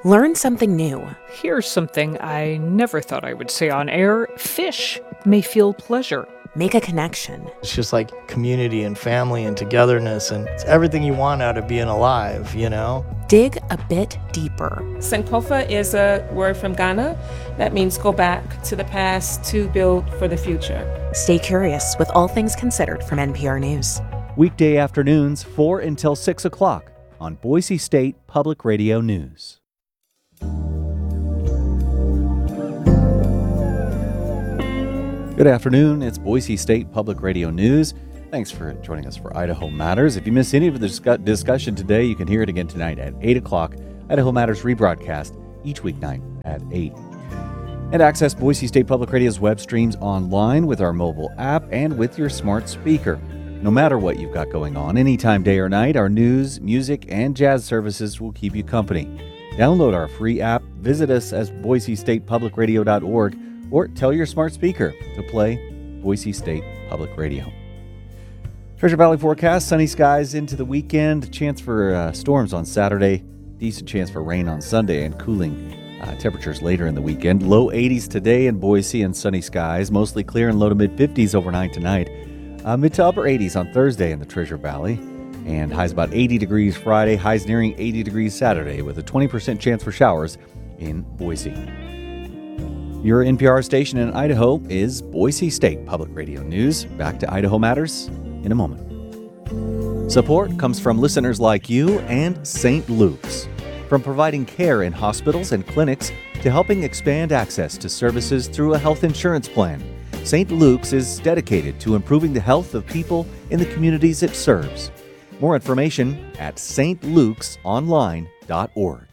Learn something new. Here's something I never thought I would say on air. Fish may feel pleasure. Make a connection. It's just like community and family and togetherness, and it's everything you want out of being alive, you know? Dig a bit deeper. Sankofa is a word from Ghana that means go back to the past to build for the future. Stay curious with All Things Considered from NPR News. Weekday afternoons, 4 until 6 o'clock on Boise State Public Radio News. Good afternoon. It's Boise State Public Radio News. Thanks for joining us for Idaho Matters. If you missed any of the discussion today, you can hear it again tonight at 8 o'clock. Idaho Matters rebroadcast each weeknight at 8. And access Boise State Public Radio's web streams online with our mobile app and with your smart speaker. No matter what you've got going on, anytime, day or night, our news, music, and jazz services will keep you company. Download our free app, visit us at boisestatepublicradio.org, or tell your smart speaker to play Boise State Public Radio. Treasure Valley forecast, sunny skies into the weekend, chance for storms on Saturday, decent chance for rain on Sunday, and cooling temperatures later in the weekend. Low 80s today in Boise and sunny skies, mostly clear and low to mid 50s overnight tonight. Mid to upper 80s on Thursday in the Treasure Valley, and highs about 80 degrees Friday, highs nearing 80 degrees Saturday with a 20% chance for showers in Boise. Your NPR station in Idaho is Boise State Public Radio News. Back to Idaho Matters in a moment. Support comes from listeners like you and St. Luke's. From providing care in hospitals and clinics to helping expand access to services through a health insurance plan, St. Luke's is dedicated to improving the health of people in the communities it serves. More information at stlukesonline.org.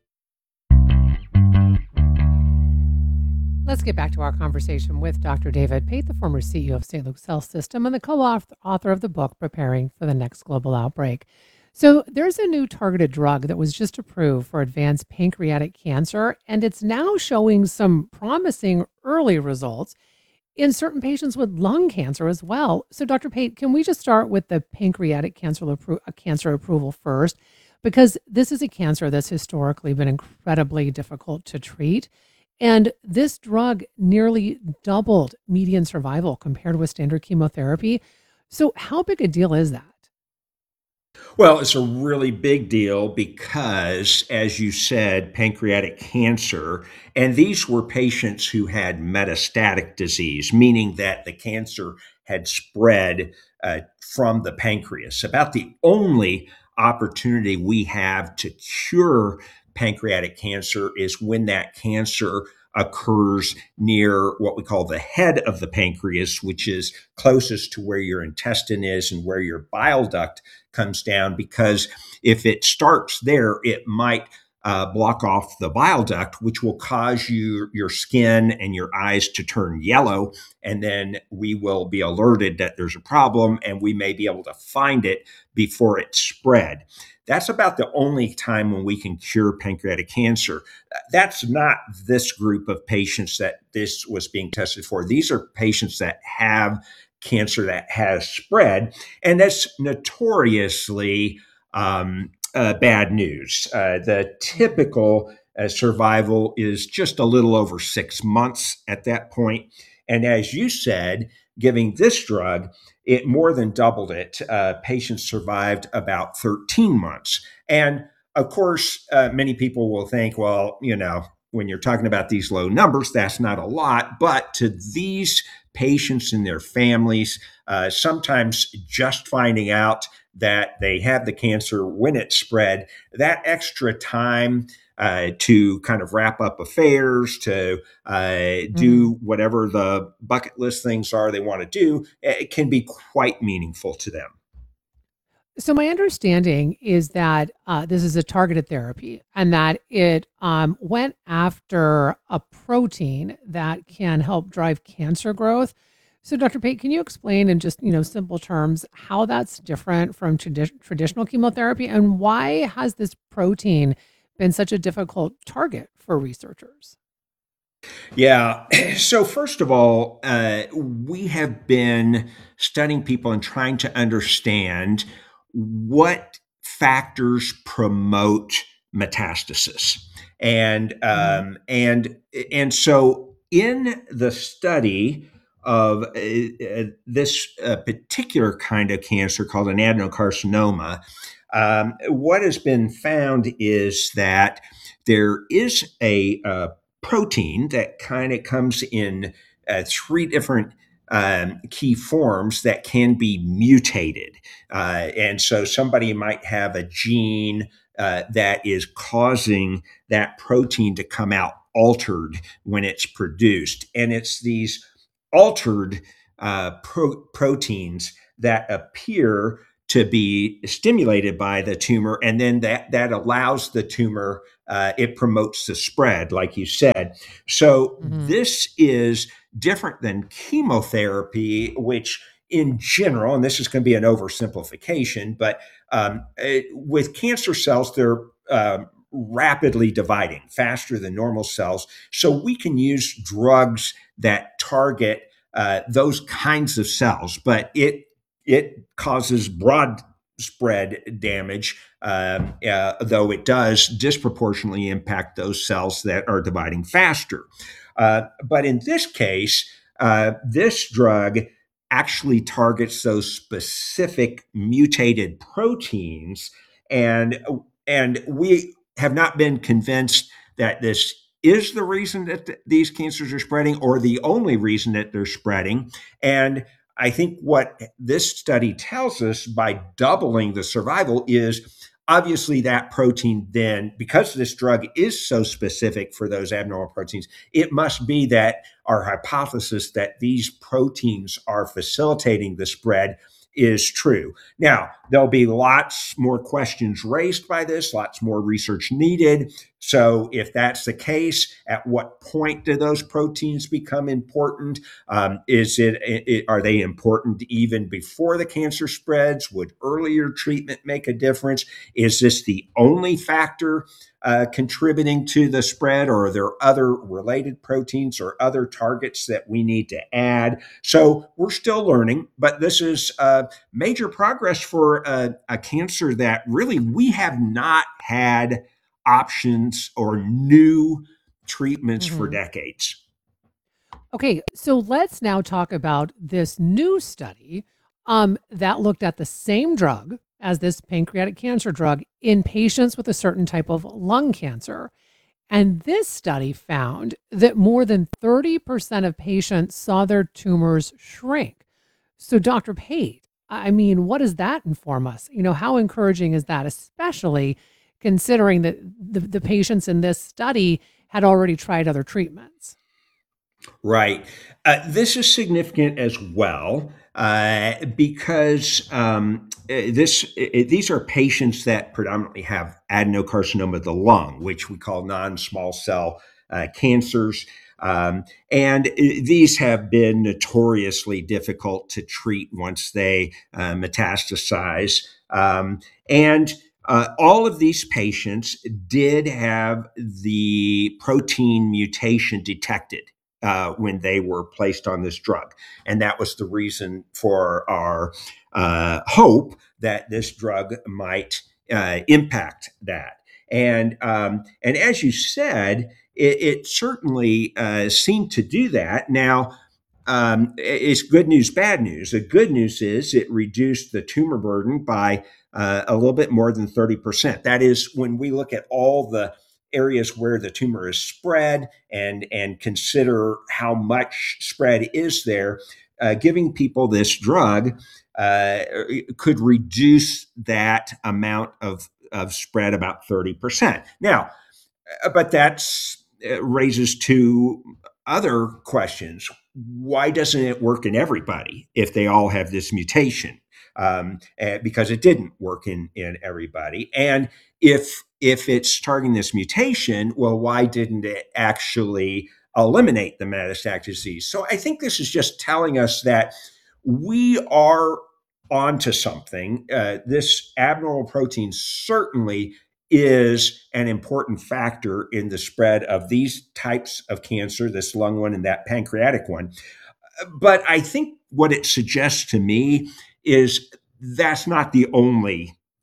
Let's get back to our conversation with Dr. David Pate, the former CEO of St. Luke's Health System and the co-author of the book, Preparing for the Next Global Outbreak. So there's a new targeted drug that was just approved for advanced pancreatic cancer, and it's now showing some promising early results in certain patients with lung cancer as well. So Dr. Pate, can we just start with the pancreatic cancer approval first? Because this is a cancer that's historically been incredibly difficult to treat. And this drug nearly doubled median survival compared with standard chemotherapy. So how big a deal is that? Well, it's a really big deal because, as you said, pancreatic cancer, and these were patients who had metastatic disease, meaning that the cancer had spread from the pancreas. About the only opportunity we have to cure pancreatic cancer is when that cancer occurs near what we call the head of the pancreas, which is closest to where your intestine is and where your bile duct comes down, because if it starts there, it might block off the bile duct, which will cause your skin and your eyes to turn yellow. And then we will be alerted that there's a problem, and we may be able to find it before it's spread. That's about the only time when we can cure pancreatic cancer. That's not this group of patients that this was being tested for. These are patients that have cancer that has spread, and that's notoriously bad news. The typical survival is just a little over 6 months at that point. And as you said, giving this drug, it more than doubled it. Patients survived about 13 months. And of course, many people will think, well, when you're talking about these low numbers, that's not a lot. But to these patients and their families, sometimes just finding out that they had the cancer when it spread, that extra time to kind of wrap up affairs, to do whatever the bucket list things are they want to do, it can be quite meaningful to them. So my understanding is that this is a targeted therapy and that it went after a protein that can help drive cancer growth. So Dr. Pate, can you explain in just simple terms how that's different from traditional chemotherapy, and why has this protein been such a difficult target for researchers? Yeah. So first of all, we have been studying people and trying to understand what factors promote metastasis. And so in the study of this particular kind of cancer called an adenocarcinoma, what has been found is that there is a protein that kind of comes in three different key forms that can be mutated. And so somebody might have a gene that is causing that protein to come out altered when it's produced. And it's these altered proteins that appear to be stimulated by the tumor, and then that allows the tumor, it promotes the spread, like you said. So this is different than chemotherapy, which in general, and this is going to be an oversimplification, but with cancer cells, they're rapidly dividing faster than normal cells. So we can use drugs that target those kinds of cells, but it causes broad spread damage, though it does disproportionately impact those cells that are dividing faster. But in this case, this drug actually targets those specific mutated proteins, and we have not been convinced that this is the reason that these cancers are spreading or the only reason that they're spreading. And I think what this study tells us by doubling the survival is obviously that protein then, because this drug is so specific for those abnormal proteins, it must be that our hypothesis that these proteins are facilitating the spread is true. Now, there'll be lots more questions raised by this, lots more research needed. So if that's the case, at what point do those proteins become important? Are they important even before the cancer spreads? Would earlier treatment make a difference? Is this the only factor contributing to the spread, or are there other related proteins or other targets that we need to add? So we're still learning, but this is major progress for a cancer that really we have not had options or new treatments for decades. Okay, so let's now talk about this new study that looked at the same drug as this pancreatic cancer drug in patients with a certain type of lung cancer. And this study found that more than 30% of patients saw their tumors shrink. So Dr. Pate, I mean, what does that inform us? You know, how encouraging is that, especially considering that the patients in this study had already tried other treatments? Right. This is significant as well because these are patients that predominantly have adenocarcinoma of the lung, which we call non-small cell cancers. And these have been notoriously difficult to treat once they metastasize. And all of these patients did have the protein mutation detected when they were placed on this drug. And that was the reason for our hope that this drug might impact that. And as you said, it certainly seemed to do that. Now, it's good news, bad news. The good news is it reduced the tumor burden by a little bit more than 30%. That is, when we look at all the areas where the tumor is spread and consider how much spread is there, giving people this drug could reduce that amount of spread about 30%. Now, but that's raises two other questions. Why doesn't it work in everybody if they all have this mutation? Because it didn't work in everybody. And if it's targeting this mutation, well, why didn't it actually eliminate the metastatic disease? So I think this is just telling us that we are onto something. This abnormal protein certainly is an important factor in the spread of these types of cancer, this lung one and that pancreatic one. But I think what it suggests to me is that's not the only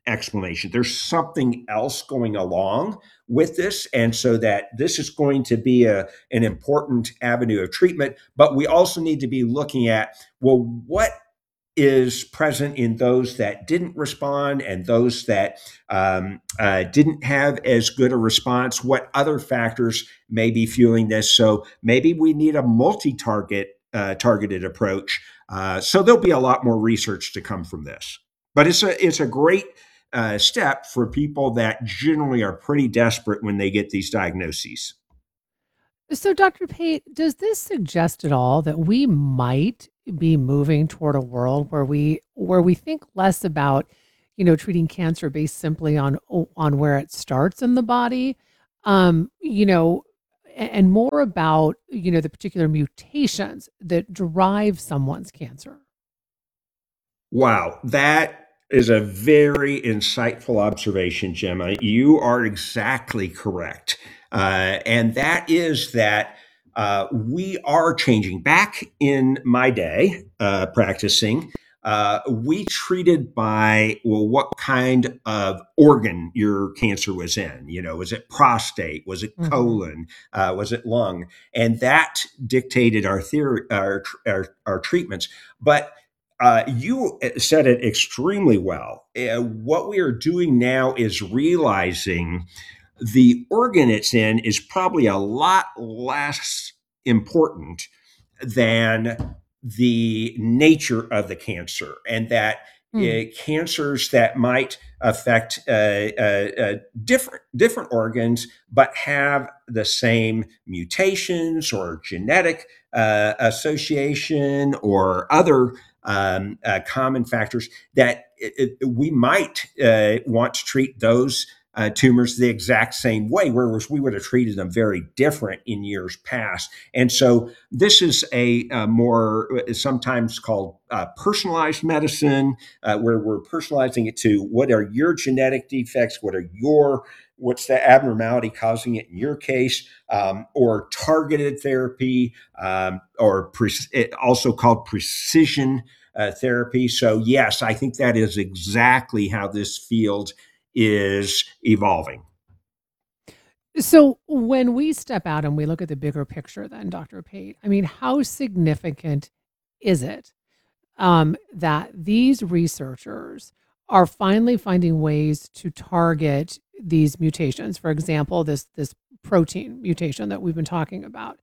explanation. There's something else going along with this. And so that this is going to be an important avenue of treatment. But we also need to be looking at, well, what is present in those that didn't respond and those that didn't have as good a response? What other factors may be fueling this? So maybe we need a targeted approach. So there'll be a lot more research to come from this. But it's a great step for people that generally are pretty desperate when they get these diagnoses. So, Dr. Pate, does this suggest at all that we might be moving toward a world where we think less about, treating cancer based simply on where it starts in the body, and more about the particular mutations that drive someone's cancer? Wow, that is a very insightful observation, Gemma. You are exactly correct. And that is that we are changing. Back in my day, practicing, we treated by, well, what kind of organ your cancer was in. Was it prostate? Was it colon? Was it lung? And that dictated our theory, our treatments. But you said it extremely well. What we are doing now is realizing the organ it's in is probably a lot less important than the nature of the cancer, and that cancers that might affect different organs but have the same mutations or genetic association or other common factors, that we might want to treat those tumors the exact same way, whereas we would have treated them very different in years past. And so this is a more sometimes called personalized medicine, where we're personalizing it to what are your genetic defects, what's the abnormality causing it in your case, or targeted therapy, or also called precision therapy. So yes, I think that is exactly how this field is evolving. So when we step out and we look at the bigger picture, then, Dr. Pate, how significant is it that these researchers are finally finding ways to target these mutations? For example, this protein mutation that we've been talking about.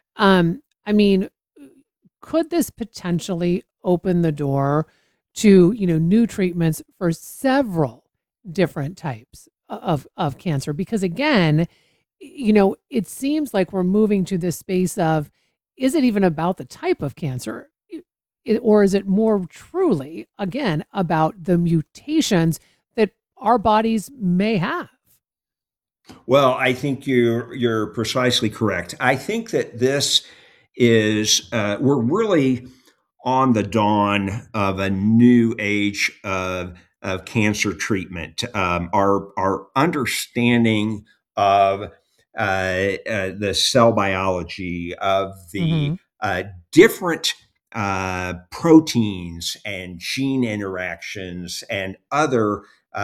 Could this potentially open the door to new treatments for several different types of cancer? Because again, it seems like we're moving to this space of, is it even about the type of cancer? Or is it more truly, again, about the mutations that our bodies may have? Well, I think you're precisely correct. I think that this is, we're really on the dawn of a new age of cancer treatment. Our understanding of the cell biology, of the different proteins and gene interactions and other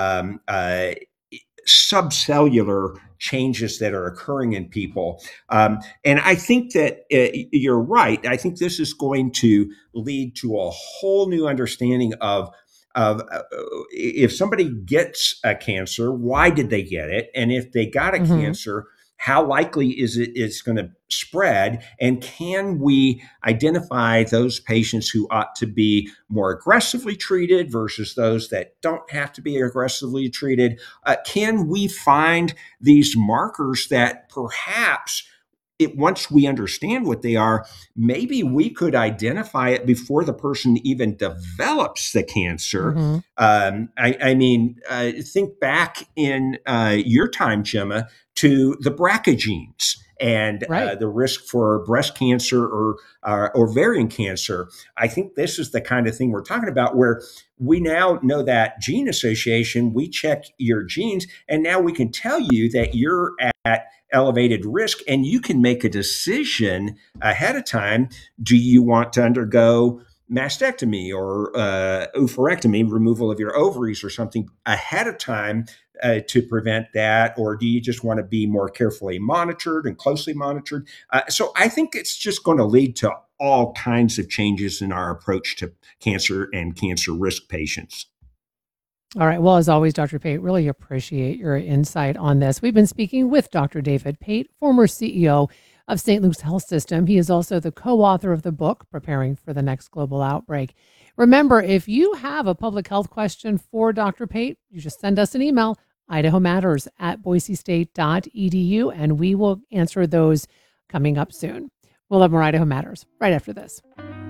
subcellular changes that are occurring in people. And I think that you're right. I think this is going to lead to a whole new understanding of if somebody gets a cancer, why did they get it? And if they got a cancer, how likely is it's going to spread? And can we identify those patients who ought to be more aggressively treated versus those that don't have to be aggressively treated? Can we find these markers that perhaps once we understand what they are, maybe we could identify it before the person even develops the cancer? Think back in your time, Gemma, to the BRCA genes and the risk for breast cancer or ovarian cancer. I think this is the kind of thing we're talking about, where we now know that gene association. We check your genes, and now we can tell you that you're at elevated risk, and you can make a decision ahead of time. Do you want to undergo mastectomy or oophorectomy, removal of your ovaries or something ahead of time to prevent that? Or do you just want to be more carefully monitored and closely monitored? So I think it's just going to lead to all kinds of changes in our approach to cancer and cancer risk patients. All right. Well, as always, Dr. Pate, really appreciate your insight on this. We've been speaking with Dr. David Pate, former CEO of St. Luke's Health System. He is also the co-author of the book, Preparing for the Next Global Outbreak. Remember, if you have a public health question for Dr. Pate, you just send us an email, idahomatters@boisestate.edu, and we will answer those coming up soon. We'll have more Idaho Matters right after this.